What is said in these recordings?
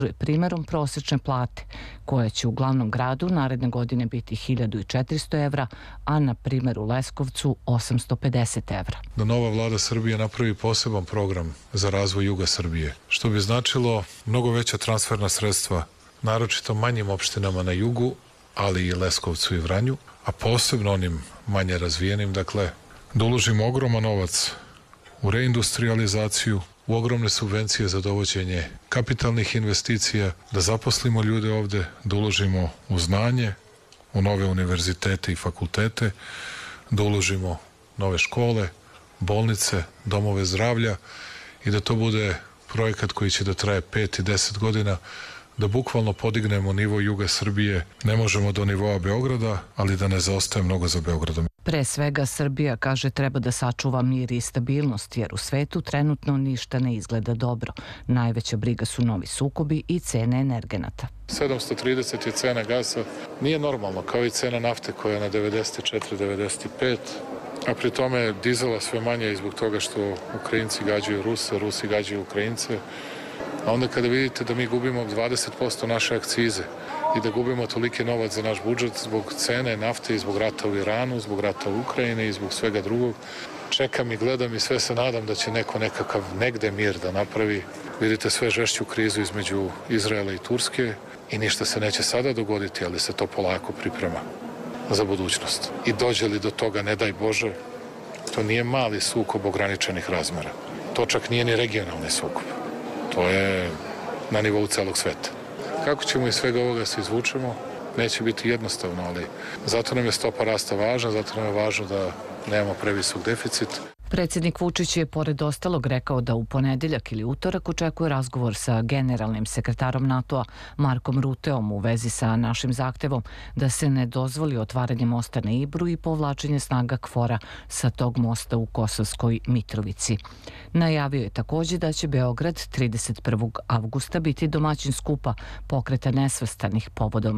Primerom prosječne plate, koja će u glavnom gradu naredne godine biti 1400 evra, a na primjeru Leskovcu 850 evra. Da nova vlada Srbije napravi poseban program za razvoj juga Srbije, što bi značilo mnogo veća transferna sredstva, naročito manjim opštinama na jugu, ali i Leskovcu i Vranju, a posebno onim manje razvijenim, dakle, da uložimo ogroman novac u reindustrializaciju, u ogromne subvencije za dovođenje kapitalnih investicija, da zaposlimo ljude ovde, da uložimo u znanje, u nove univerzitete i fakultete, da uložimo nove škole, bolnice, domove zdravlja i da to bude projekat koji će da traje 5 i 10 godina, da bukvalno podignemo nivo juga Srbije. Ne možemo do nivoa Beograda, ali da ne zaostaje mnogo za Beogradom. Pre svega Srbija, kaže, treba da sačuva mir i stabilnost, jer u svetu trenutno ništa ne izgleda dobro. Najveća briga su novi sukobi i cene energenata. 730 je cena gasa. Nije normalno, kao i cena nafte koja je na 94-95, a pri tome je dizela sve manje i zbog toga što Ukrajinci gađaju Ruse, Rusi gađaju Ukrajince. A onda kada vidite da mi gubimo 20% naše akcize i da gubimo toliki novac za naš budžet zbog cene nafte i zbog rata u Iranu, zbog rata u Ukrajini i zbog svega drugog, čekam i gledam i sve se nadam da će neko nekakav negde mir da napravi. Vidite sve žešću krizu između Izraela i Turske i ništa se neće sada dogoditi, ali se to polako priprema za budućnost. I dođe li do toga, ne daj Bože, to nije mali sukob ograničenih razmera. To čak nije ni regionalni sukob. To je na nivou celog sveta. Kako ćemo iz svega ovoga se izvučemo, neće biti jednostavno, ali zato nam je stopa rasta važna, zato nam je važno da nemamo previsok deficit. Predsjednik Vučić je pored ostalog rekao da u ponedeljak ili utorak očekuje razgovor sa generalnim sekretarom NATO-a Markom Ruteom u vezi sa našim zahtevom da se ne dozvoli otvaranje mosta na Ibru i povlačenje snaga KFOR-a sa tog mosta u Kosovskoj Mitrovici. Najavio je također da će Beograd 31. avgusta biti domaćin skupa Pokreta nesvrstanih povodom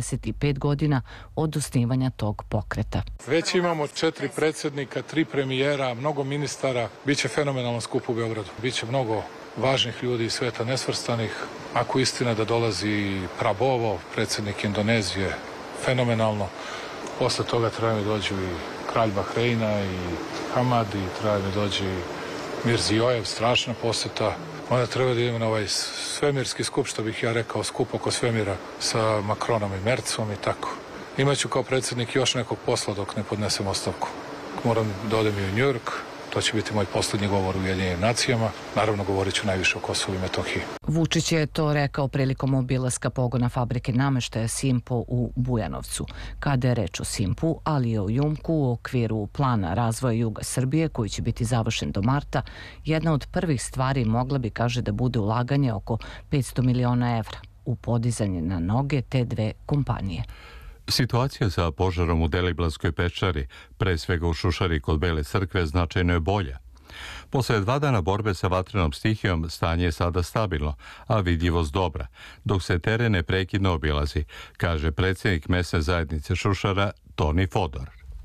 65 godina od osnivanja tog pokreta. Već imamo 4 predsjednika, 3 premijera, mnogo ministara. Biće fenomenalan skup u Beogradu. Biće mnogo važnih ljudi iz sveta nesvrstanih. Ako istina da dolazi Prabovo, predsjednik Indonezije, fenomenalno. Posle toga treba mi dođu i kralj Bahreina i Hamad i treba mi dođu i Mirzijojev, strašna poseta. Onda treba da idemo na ovaj svemirski skup, što bih ja rekao, skup oko svemira sa Makronom i Mercom i tako. Imaću kao predsjednik još nekog posla dok ne podnesem ostavku. Moram da odem i u Njujork, to će biti moj posljednji govor u Ujedinjenim nacijama. Naravno, govorit ću najviše o Kosovu i Metohiji. Vučić je to rekao prilikom obilaska pogona fabrike nameštaja Simpo u Bujanovcu. Kada je reč o Simpu, ali i o Jumku u okviru plana razvoja juga Srbije, koji će biti završen do marta, jedna od prvih stvari mogla bi, kaže, da bude ulaganje oko 500 miliona evra u podizanje na noge te dve kompanije. Situacija sa požarom u Deliblatskoj pečari, pre svega u Šušari kod Bele crkve, značajno je bolja. Posle 2 dana borbe sa vatrenom stihijom, stanje je sada stabilno, a vidljivost dobra, dok se teren neprekidno obilazi, kaže predsjednik mesne zajednice Šušara Toni Fodor.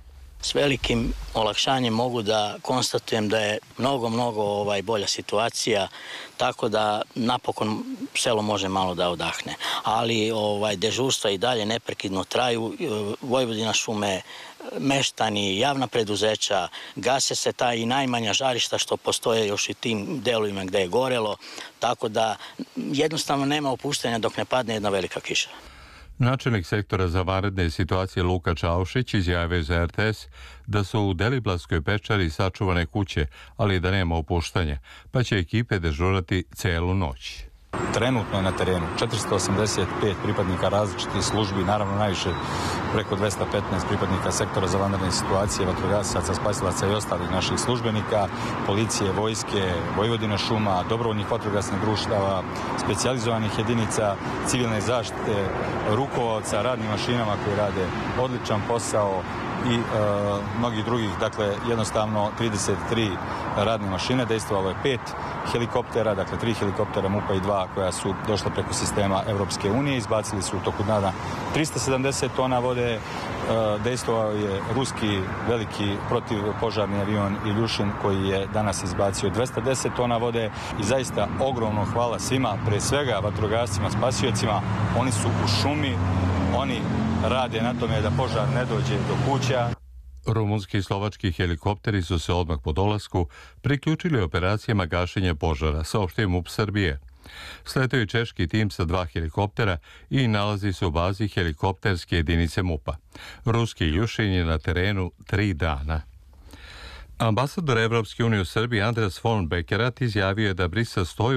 S velikim olakšanjem mogu da konstatujem da je mnogo bolja situacija, tako da napokon selo može malo da odahne. Ali dežurstva i dalje neprekidno traju. Vojvodina šume, meštani, javna preduzeća, gase se ta i najmanja žarišta što postoje još i tim delovima gde je gorelo, tako da jednostavno nema opuštanja dok ne padne jedna velika kiša. Načelnik sektora za vanredne situacije Luka Čaušić izjavio za RTS da su u Deliblatskoj pečari sačuvane kuće, ali da nema opuštanja, pa će ekipe dežurati celu noć. Trenutno je na terenu 485 pripadnika različitih službi, naravno najviše preko 215 pripadnika sektora za vanredne situacije, vatrogasaca, spasilaca i ostalih naših službenika, policije, vojske, Vojvodina šuma, dobrovoljnih vatrogasnih društava, specijalizovanih jedinica civilne zaštite, rukovaoca radnim mašinama koji rade odličan posao, i mnogih drugih, dakle jednostavno 33 radne mašine, dejstvovalo je 5 helikoptera, dakle 3 helikoptera MUP-a i 2 koja su došla preko sistema Evropske unije, izbacili su u toku dana 370 tona vode, dejstvovao je ruski veliki protivpožarni avion Iljušin koji je danas izbacio 210 tona vode i zaista ogromno hvala svima, pre svega vatrogascima, spasiocima, oni su u šumi, oni rade na tome da požar ne dođe do kuća. Rumunski i slovački helikopteri su se odmah po dolasku priključili operacijama gašenja požara, saopštio MUP Srbije. Sletio je češki tim sa 2 helikoptera i nalazi se u bazi helikopterske jedinice MUP-a. Ruski Iljušin je na terenu 3 dana. Ambasador Evropske unije u Srbiji Andreas von Bekerat izjavio je da Brisel stoji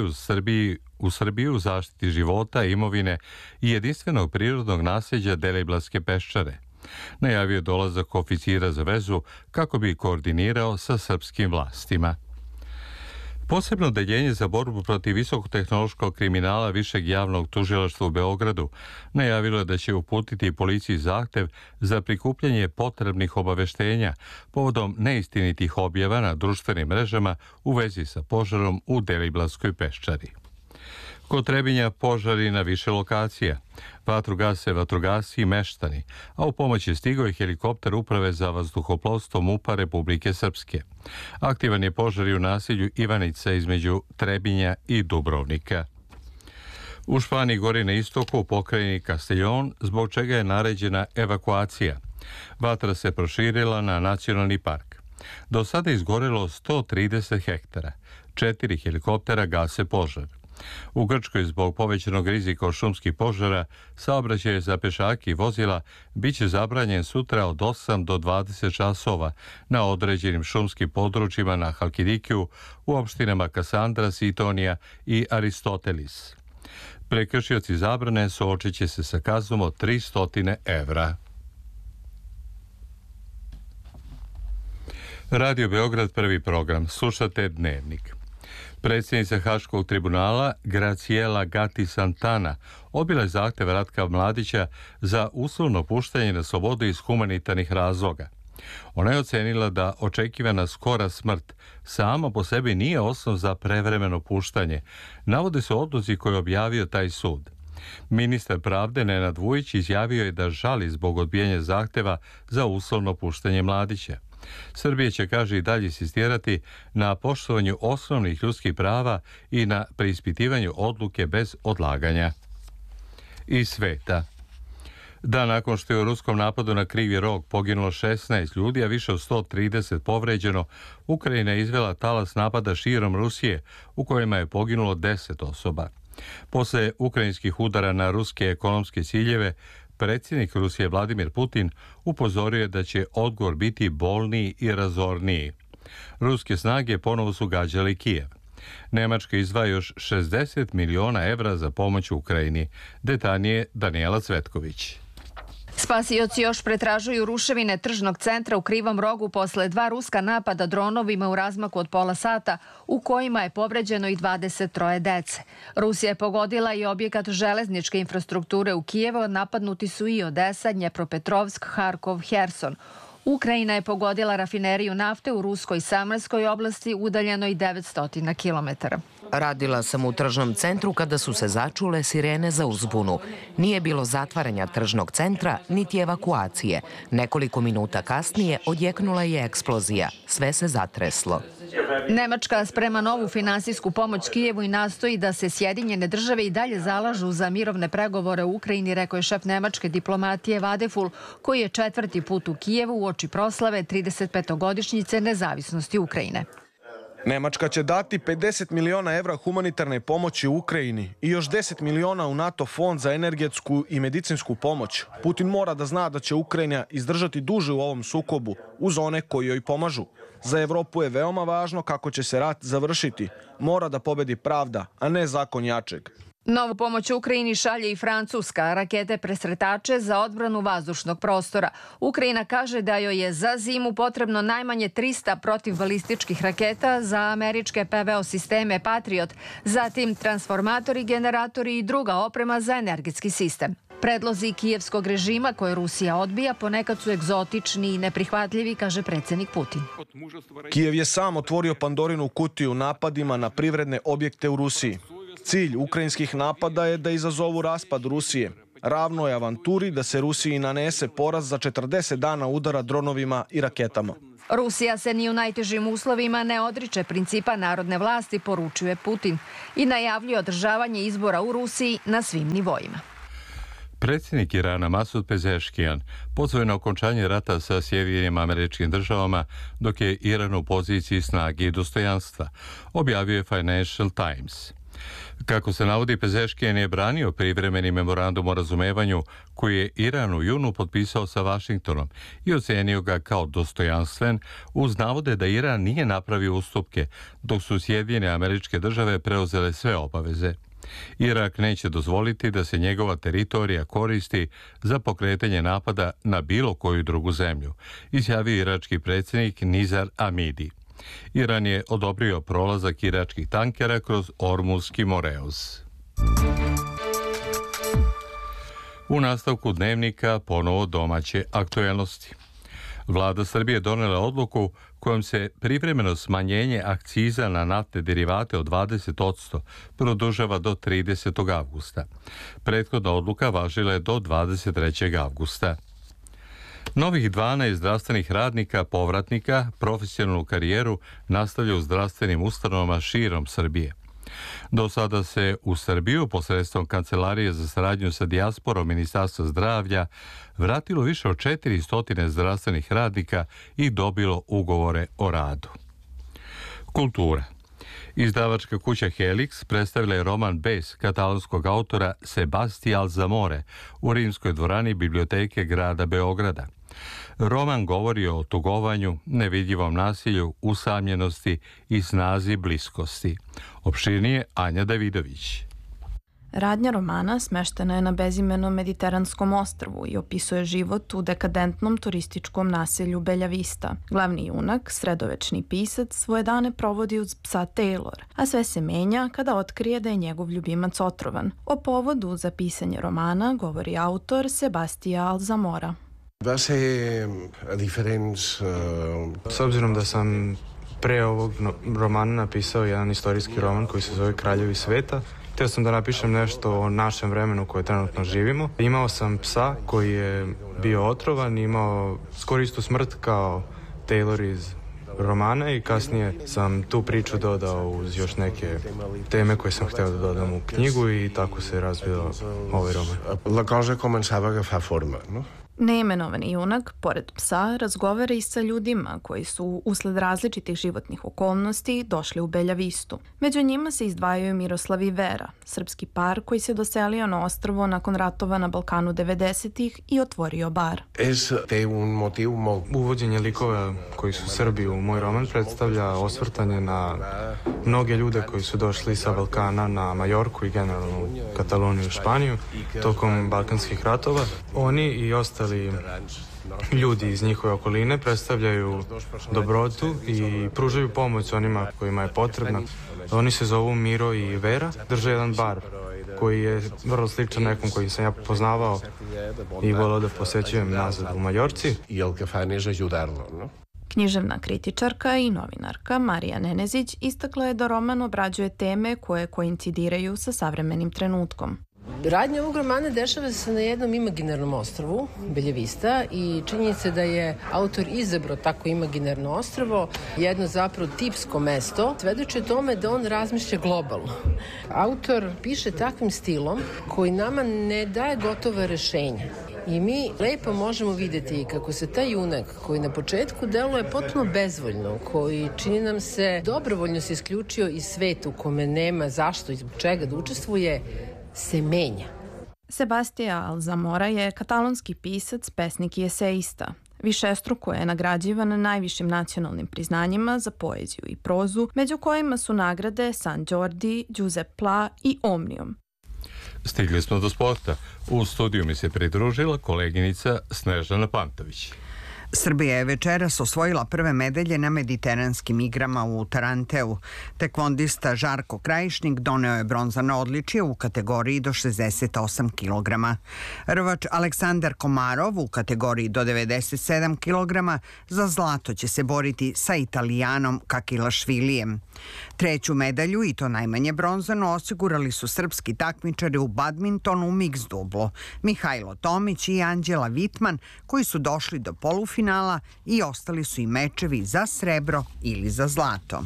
u Srbiji u zaštiti života, imovine i jedinstvenog prirodnog nasljeđa Deliblatske peščare. Najavio je dolazak oficira za vezu kako bi koordinirao sa srpskim vlastima. Posebno odeljenje za borbu protiv visokotehnološkog kriminala Višeg javnog tužilaštva u Beogradu najavilo je da će uputiti policiji zahtev za prikupljanje potrebnih obaveštenja povodom neistinitih objava na društvenim mrežama u vezi sa požarom u Deliblatskoj peščari. Kod Trebinja požari na više lokacija. Vatru gase vatrogasci i meštani, a u pomoć je stigao i helikopter Uprave za vazduhoplovstvo MUP-a Republike Srpske. Aktivan je požar i u naselju Ivanica između Trebinja i Dubrovnika. U Španiji gori na istoku u pokrajini Castellón, zbog čega je naređena evakuacija. Vatra se proširila na nacionalni park. Do sada je izgorelo 130 hektara. 4 helikoptera gase požar. U Grčkoj zbog povećanog rizika od šumskih požara saobraćaj za pešake i vozila biće zabranjen sutra od 8 do 20 časova na određenim šumskim područjima na Halkidikiju u opštinama Kasandra, Sitonija i Aristotelis. Prekršioci zabrane suočit će se sa kaznom od 300 evra. Radio Beograd, prvi program. Slušate Dnevnik. Predsjednica Haškog tribunala Graciela Gatti Santana odbila je zahtev Ratka Mladića za uslovno puštanje na slobodu iz humanitarnih razloga. Ona je ocenila da očekivana skora smrt sama po sebi nije osnov za prevremeno puštanje. Navode se odluci koje je objavio taj sud. Ministar pravde Nenad Vujić izjavio je da žali zbog odbijanja zahteva za uslovno puštanje Mladića. Srbija će, kaže, i dalje insistirati na poštovanju osnovnih ljudskih prava i na preispitivanju odluke bez odlaganja. Iz sveta. Dan nakon što je u ruskom napadu na Krivi rog poginulo 16 ljudi, a više od 130 povređeno, Ukrajina je izvela talas napada širom Rusije, u kojima je poginulo 10 osoba. Posle ukrajinskih udara na ruske ekonomske ciljeve, predsjednik Rusije Vladimir Putin upozorio je da će odgovor biti bolniji i razorniji. Ruske snage ponovo su gađale Kijev. Nemačka izdvaja još 60 miliona evra za pomoć Ukrajini. Detaljnije Danijela Cvetković. Spasioci još pretražuju ruševine tržnog centra u Krivom rogu posle 2 ruska napada dronovima u razmaku od pola sata, u kojima je povređeno i 23 dece. Rusija je pogodila i objekat železničke infrastrukture u Kijevu, napadnuti su i Odesa, Dnjepropetrovsk, Harkov, Herson. Ukrajina je pogodila rafineriju nafte u ruskoj Samarskoj oblasti, udaljenoj 900 kilometara. Radila sam u tržnom centru kada su se začule sirene za uzbunu. Nije bilo zatvaranja tržnog centra, niti evakuacije. Nekoliko minuta kasnije odjeknula je eksplozija. Sve se zatreslo. Nemačka sprema novu finansijsku pomoć Kijevu i nastoji da se Sjedinjene države i dalje zalažu za mirovne pregovore u Ukrajini, rekao je šef nemačke diplomatije Vadeful, koji je 4. put u Kijevu uoči proslave 35-godišnjice nezavisnosti Ukrajine. Nemačka će dati 50 miliona evra humanitarne pomoći u Ukrajini i još 10 miliona u NATO fond za energetsku i medicinsku pomoć. Putin mora da zna da će Ukrajina izdržati duže u ovom sukobu uz one koji joj pomažu. Za Evropu je veoma važno kako će se rat završiti. Mora da pobedi pravda, a ne zakon jačeg. Novu pomoć Ukrajini šalje i Francuska, rakete presretače za odbranu vazdušnog prostora. Ukrajina kaže da joj je za zimu potrebno najmanje 300 protivbalističkih raketa za američke PVO sisteme Patriot, zatim transformatori, generatori i druga oprema za energetski sistem. Predlozi kijevskog režima koje Rusija odbija ponekad su egzotični i neprihvatljivi, kaže predsjednik Putin. Kijev je sam otvorio Pandorinu kutiju napadima na privredne objekte u Rusiji. Cilj ukrajinskih napada je da izazovu raspad Rusije. Ravno je avanturi da se Rusiji nanese poraz za 40 dana udara dronovima i raketama. Rusija se ni u najtežim uslovima ne odriče principa narodne vlasti, poručuje Putin, i najavljuje održavanje izbora u Rusiji na svim nivoima. Predsjednik Irana Masud Pezeškijan pozvao je na okončanje rata sa Sjedinjenim Američkim Državama dok je Iran u poziciji snage i dostojanstva, objavio je Financial Times. Kako se navodi, Pezeškijan je branio privremeni memorandum o razumevanju koji je Iran u junu potpisao sa Vašingtonom i ocenio ga kao dostojanstven uz navode da Iran nije napravio ustupke dok su Sjedinjene Američke Države preuzele sve obaveze. Irak neće dozvoliti da se njegova teritorija koristi za pokretanje napada na bilo koju drugu zemlju, izjavio irački predsjednik Nizar Amidi. Iran je odobrio prolazak iračkih tankera kroz Ormuzski moreuz. U nastavku dnevnika ponovo domaće aktuelnosti. Vlada Srbije donela odluku kojom se privremeno smanjenje akciza na naftne derivate od 20% produžava do 30. avgusta. Prethodna odluka važila je do 23. avgusta. Novih 12 zdravstvenih radnika povratnika profesionalnu karijeru nastavlja u zdravstvenim ustanovama širom Srbije. Do sada se u Srbiju posredstvom Kancelarije za saradnju sa dijasporom Ministarstva zdravlja vratilo više od 400 zdravstvenih radnika i dobilo ugovore o radu. Kultura. Izdavačka kuća Helix predstavila je roman Bes katalonskog autora Sebastija Alzamore u rimskoj dvorani Biblioteke grada Beograda. Roman govori o tugovanju, nevidljivom nasilju, usamljenosti i snazi bliskosti. Opširnije Anja Davidović. Radnja romana smeštena je na bezimenom mediteranskom ostrvu i opisuje život u dekadentnom turističkom naselju Belja Vista. Glavni junak, sredovečni pisac, svoje dane provodi uz psa Taylor, a sve se menja kada otkrije da je njegov ljubimac otrovan. O povodu za pisanje romana govori autor Sebastija Alzamora. S obzirom da sam pre ovog romana napisao jedan istorijski roman koji se zove Kraljevi sveta, htio sam da napišem nešto o našem vremenu koje trenutno živimo. Imao sam psa koji je bio otrovan, imao skoro istu smrt kao Taylor iz romana i kasnije sam tu priču dodao uz još neke teme koje sam htio da dodam u knjigu i tako se razvio ovaj roman. La cosa començava a agafar forma, no? Neimenovani junak, pored psa, razgovara i sa ljudima koji su, usled različitih životnih okolnosti, došli u Belja Vistu. Među njima se izdvajaju Miroslav i Vera, srpski par koji se doselio na ostrvo nakon ratova na Balkanu 90-ih i otvorio bar. Uvođenje likova koji su Srbi u moj roman predstavlja osvrtanje na mnoge ljude koji su došli sa Balkana na Majorku i generalno u Kataloniju i Španiju tokom balkanskih ratova. Oni i ostali ljudi iz njihove okoline predstavljaju dobrotu i pružaju pomoć onima kojima je potrebna. Oni se zovu Miro i Vera, drže jedan bar koji je vrlo sličan nekom koji sam ja poznavao i volao da posećujem nazad u Majorci. Književna kritičarka i novinarka Marija Nenezić istakla je da roman obrađuje teme koje koincidiraju sa savremenim trenutkom. Radnja ovog romana dešava se na jednom imaginarnom ostrvu, Belja Vista, i činjenica da je autor izabrao tako imaginarno ostrvo, jedno zapravo tipsko mesto, svedoči o tome da on razmišlja globalno. Autor piše takvim stilom koji nama ne daje gotova rešenja. I mi lepo možemo vidjeti kako se taj junak koji na početku deluje potpuno bezvoljno, koji čini nam se dobrovoljno se isključio iz sveta u kome nema zašto i zbog čega da učestvuje, se menja. Sebastija Alzamora je katalonski pisac, pesnik i eseista. Višestruko je nagrađivan najvišim nacionalnim priznanjima za poeziju i prozu, među kojima su nagrade San Jordi, Giuseppe Pla i Omnium. Stigli smo do sporta. U studiju mi se pridružila koleginica Snežana Pantović. Srbija je večeras osvojila prve medalje na mediteranskim igrama u Taranteu. Tekvondista Žarko Krajišnik doneo je bronzano odličje u kategoriji do 68 kg. Rvač Aleksandar Komarov u kategoriji do 97 kg za zlato će se boriti sa Italijanom Kakilašvilijem. Treću medalju, i to najmanje bronzano, osigurali su srpski takmičari u badmintonu u mix dublu, Mihajlo Tomić i Anđela Vitman, koji su došli do polufinala i ostali su i mečevi za srebro ili za zlato.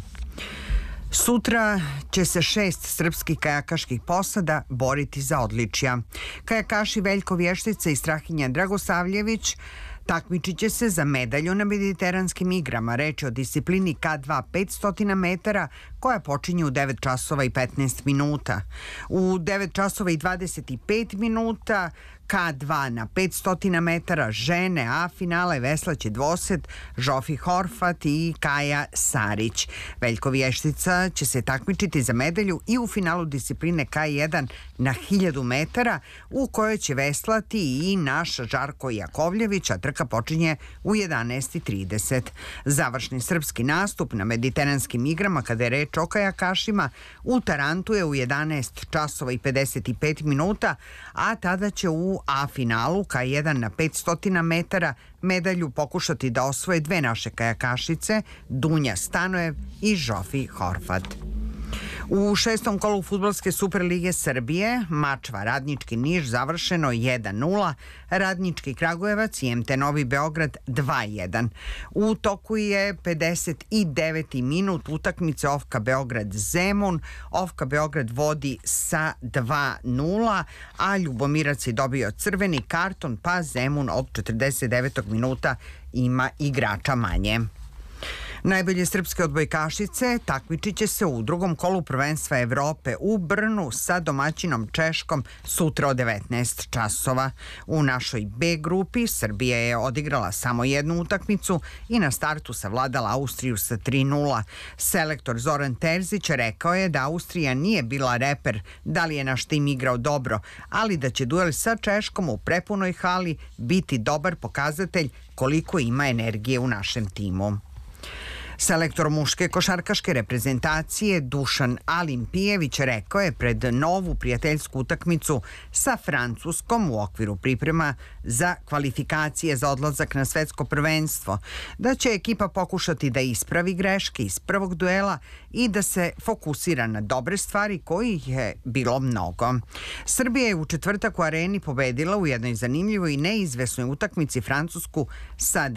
Sutra će se 6 srpskih kajakaških posada boriti za odličja. Kajakaši Veljko Vještica i Strahinja Dragosavljević takmičit će se za medalju na mediteranskim igrama. Reč je o disciplini K2 500 metara koja počinje u 9 časova i 15 minuta. U 9 časova i 25 minuta K2 na 500 metara žene, a finale veslaće dvosed Žofi Horfat i Kaja Sarić. Veljko Vještica će se takmičiti za medalju i u finalu discipline K1 na 1000 metara u kojoj će veslati i naš Žarko Jakovljević, a trka počinje u 11:30. Završni srpski nastup na mediteranskim igrama kada je reč o kajakašima u Tarantu je u 11 časova i 55 minuta, a tada će u A finalu K1 na 500 metara medalju pokušati da osvoje dve naše kajakašice, Dunja Stanojev i Žofi Horfat. U šestom kolu fudbalske Superlige Srbije Mačva Radnički Niš završeno 1:0, Radnički Kragujevac i MT Novi Beograd 2:1. U toku je 59. minut utakmice OFK Beograd Zemun. OFK Beograd vodi sa 2:0, a Ljubomirac je dobio crveni karton, pa Zemun od 49. minuta ima igrača manje. Najbolje srpske odbojkašice takmičit će se u drugom kolu prvenstva Evrope u Brnu sa domaćinom Češkom sutra od 19 časova. U našoj B grupi Srbija je odigrala samo jednu utakmicu i na startu savladala Austriju sa 3:0. Selektor Zoran Terzić rekao je da Austrija nije bila reper da li je naš tim igrao dobro, ali da će duel sa Češkom u prepunoj hali biti dobar pokazatelj koliko ima energije u našem timu. Selektor muške košarkaške reprezentacije Dušan Alimpijević rekao je pred novu prijateljsku utakmicu sa Francuskom u okviru priprema za kvalifikacije za odlazak na svetsko prvenstvo da će ekipa pokušati da ispravi greške iz prvog duela i da se fokusira na dobre stvari kojih je bilo mnogo. Srbija je u četvrtak u Areni pobedila u jednoj zanimljivoj i neizvesnoj utakmici Francusku sa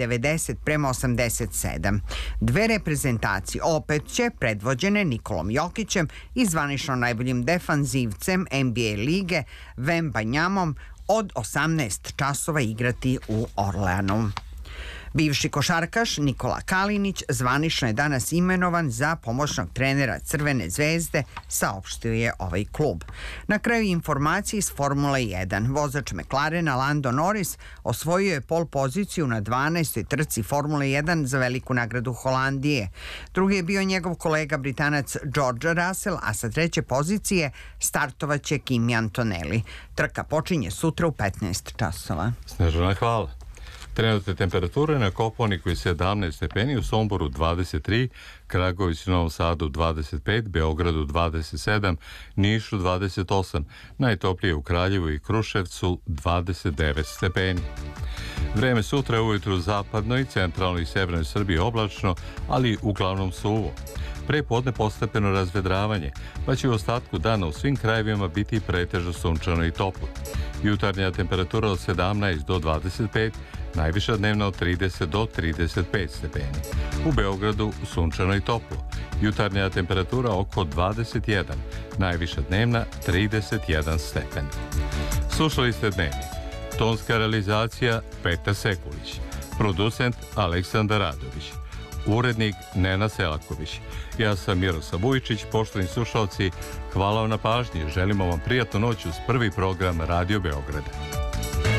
90-87. Dve reprezentacije opet će, predvođene Nikolom Jokićem i zvanično najboljim defanzivcem NBA lige Vembanjamom, od 18 časova igrati u Orleanu. Bivši košarkaš Nikola Kalinić zvanično je danas imenovan za pomoćnog trenera Crvene zvezde, saopštio je ovaj klub. Na kraju informacije iz Formule 1. Vozač McLarena Lando Norris osvojio je pol poziciju na 12. trci Formule 1 za veliku nagradu Holandije. Drugi je bio njegov kolega Britanac George Russell, a sa treće pozicije startovaće Kimi Antonelli. Trka počinje sutra u 15 časova. Snežana, hvala. Trenutne temperature na Kopaoniku je 17 stepeni, u Somboru 23, Kragovicu i Novom Sadu 25, Beogradu 27, Nišu 28, najtoplije u Kraljevu i Kruševcu 29 stepeni. Vreme sutra ujutru u zapadnoj, centralnoj i severnoj Srbiji oblačno, ali uglavnom suvo. Pre podne postepeno razvedravanje, pa će u ostatku dana u svim krajevima biti pretežno sunčano i toplo. Jutarnja temperatura od 17 do 25, najviša dnevna od 30 do 35 stepeni. U Beogradu sunčano i toplo. Jutarnja temperatura oko 21, najviša dnevna 31 stepen. Slušali ste Dnevnik. Tonska realizacija Petar Sekulić. Producent Aleksandar Radović. Urednik Nena Selaković. Ja sam Miroslav Vujčić. Poštovani slušalci, hvala vam na pažnji. Želimo vam prijatnu noć uz prvi program Radio Beograda.